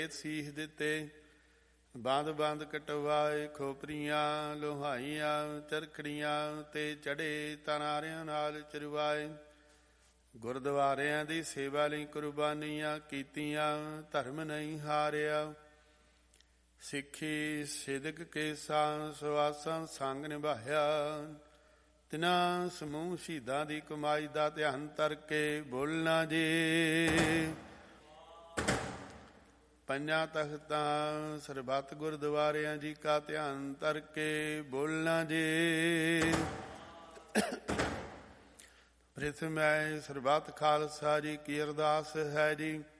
ਸੀਸ ਦਿੱਤੇ। ਬੰਦ ਬੰਦ ਕਟਵਾਏ ਖੋਪਰੀਆਂ, ਲੋਹਾਈਆਂ ਚਰਖੜੀਆਂ ਤੇ ਚੜੇ ਤਨਾਰਿਆਂ ਨਾਲ ਚਰਵਾਏ। ਗੁਰਦੁਆਰਿਆਂ ਦੀ ਸੇਵਾ ਲਈ ਕੁਰਬਾਨੀਆਂ ਕੀਤੀਆਂ, ਧਰਮ ਨਹੀਂ ਹਾਰਿਆ। ਸਿੱਖੀ ਸਿਦਕ ਕੇਸਾਂ ਸੁਆਸਾਂ ਸੰਗ ਨਿਭਾਇਆ। ਤਿਨਾਂ ਸਮੂਹ ਸ਼ਹੀਦਾਂ ਦੀ ਕਮਾਈ ਦਾ ਧਿਆਨ ਧਰ ਕੇ ਬੋਲਣਾ ਜੀ। ਪੰਜਾਂ ਤਖਤਾਂ ਸਰਬੱਤ ਗੁਰਦੁਆਰਿਆਂ ਜੀ ਕਾ ਧਿਆਨ ਧਰ ਕੇ ਬੋਲਣਾ ਜੀ। ਪ੍ਰਿਥਮੈ ਸਰਬੱਤ ਖਾਲਸਾ ਜੀ ਕੀ ਅਰਦਾਸ ਹੈ ਜੀ।